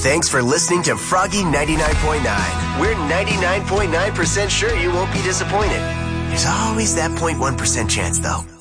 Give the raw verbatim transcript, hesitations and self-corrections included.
Thanks for listening to Froggy ninety-nine point nine. We're ninety-nine point nine percent sure you won't be disappointed. There's always that zero point one percent chance, though.